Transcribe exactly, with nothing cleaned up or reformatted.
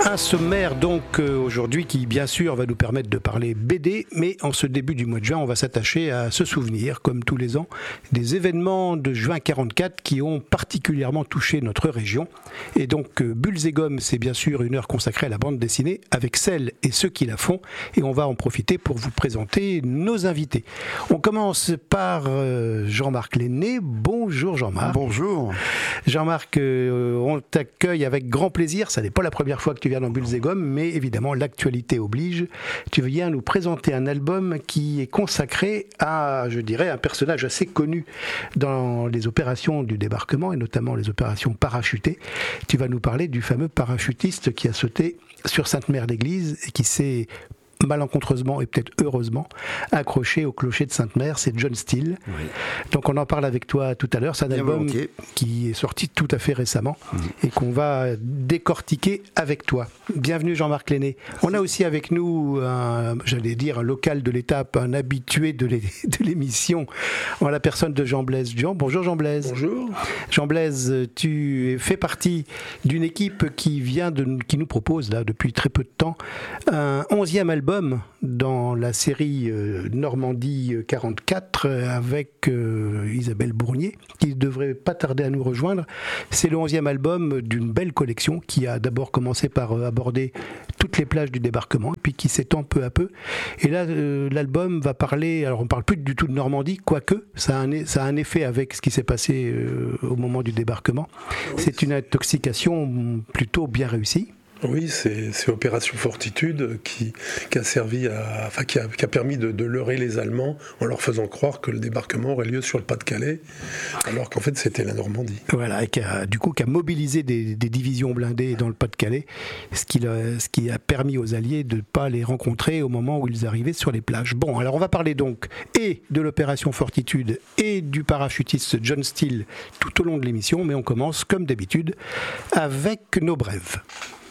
Un sommaire donc euh, aujourd'hui qui bien sûr va nous permettre de parler B D, mais en ce début du mois de juin on va s'attacher à se souvenir, comme tous les ans, des événements de juin quarante-quatre qui ont particulièrement touché notre région. Et donc euh, Bulles et Gommes, c'est bien sûr une heure consacrée à la bande dessinée avec celles et ceux qui la font, et on va en profiter pour vous présenter nos invités. On commence par euh, Jean-Marc Lenné. Bonjour Jean-Marc. Bonjour. Jean-Marc, euh, on t'accueille avec grand plaisir, ça n'est pas la première fois que tu viens dans Bulles et Gommes, mais évidemment l'actualité oblige. Tu viens nous présenter un album qui est consacré à, je dirais, un personnage assez connu dans les opérations du débarquement et notamment les opérations parachutées. Tu vas nous parler du fameux parachutiste qui a sauté sur Sainte-Mère-d'Église et qui s'est malencontreusement et peut-être heureusement accroché au clocher de Sainte-Mère, c'est John Steele. Oui. Donc on en parle avec toi tout à l'heure, c'est un Bien album volontiers. Qui est sorti tout à fait récemment mmh. et qu'on va décortiquer avec toi. Bienvenue Jean-Marc Lenné. On a aussi avec nous, un, j'allais dire un local de l'étape, un habitué de, l'é- de l'émission en la personne de Jean-Blaise Dian. Bonjour Jean-Blaise. Bonjour. Jean-Blaise, tu fais partie d'une équipe qui vient de, qui nous propose là depuis très peu de temps un onzième album dans la série euh, Normandie quarante-quatre euh, avec euh, Isabelle Bournier qui ne devrait pas tarder à nous rejoindre. C'est le onzième album d'une belle collection qui a d'abord commencé par euh, aborder toutes les plages du débarquement et puis qui s'étend peu à peu. Et là, euh, l'album va parler, alors on ne parle plus du tout de Normandie, quoique ça a un, ça a un effet avec ce qui s'est passé euh, au moment du débarquement. Oui, c'est une intoxication plutôt bien réussie. Oui, c'est, c'est Opération Fortitude qui, qui a servi à, enfin qui a, qui a permis de, de leurrer les Allemands en leur faisant croire que le débarquement aurait lieu sur le Pas-de-Calais, alors qu'en fait c'était la Normandie. Voilà, et qui a, du coup qui a mobilisé des, des divisions blindées dans le Pas-de-Calais, ce qui, a, ce qui a permis aux Alliés de ne pas les rencontrer au moment où ils arrivaient sur les plages. Bon, alors on va parler donc et de l'Opération Fortitude et du parachutiste John Steele tout au long de l'émission, mais on commence comme d'habitude avec nos brèves.